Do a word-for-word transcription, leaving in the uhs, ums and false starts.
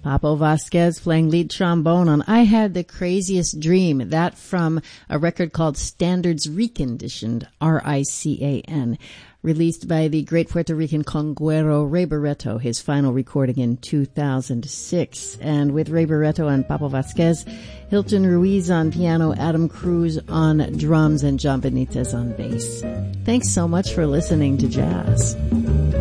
Papo Vasquez playing lead trombone on I Had the Craziest Dream. That from a record called Standards Reconditioned, R I C A N, released by the great Puerto Rican conguero Ray Barretto, his final recording in two thousand six. And with Ray Barretto and Papo Vasquez, Hilton Ruiz on piano, Adam Cruz on drums, and John Benitez on bass. Thanks so much for listening to Jazz.